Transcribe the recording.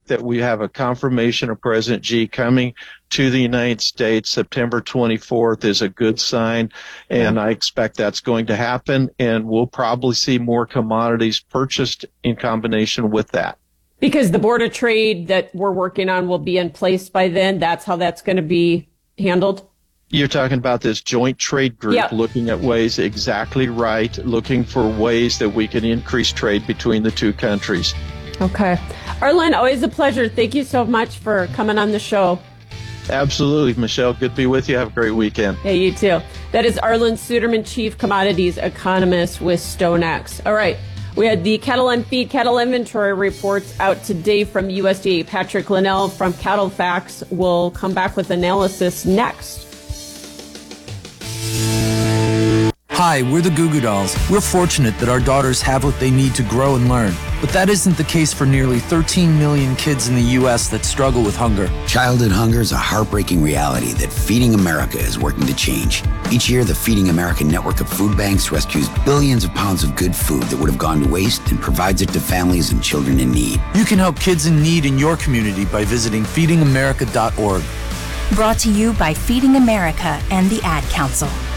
that we have a confirmation of President Xi coming to the United States September 24th is a good sign, and I expect that's going to happen, and we'll probably see more commodities purchased in combination with that. Because the border trade that we're working on will be in place by then. That's how that's going to be handled. You're talking about this joint trade group looking at ways, exactly right, looking for ways that we can increase trade between the two countries. Okay. Arlen, always a pleasure. Thank you so much for coming on the show. Absolutely, Michelle. Good to be with you. Have a great weekend. Hey, you too. That is Arlen Suderman, Chief Commodities Economist with StoneX. All right. We had the cattle and feed cattle inventory reports out today from USDA. Patrick Linnell from Cattle Facts will come back with analysis next. Hi, we're the Goo Goo Dolls. We're fortunate that our daughters have what they need to grow and learn. But that isn't the case for nearly 13 million kids in the U.S. that struggle with hunger. Childhood hunger is a heartbreaking reality that Feeding America is working to change. Each year, the Feeding America network of food banks rescues billions of pounds of good food that would have gone to waste and provides it to families and children in need. You can help kids in need in your community by visiting feedingamerica.org. Brought to you by Feeding America and the Ad Council.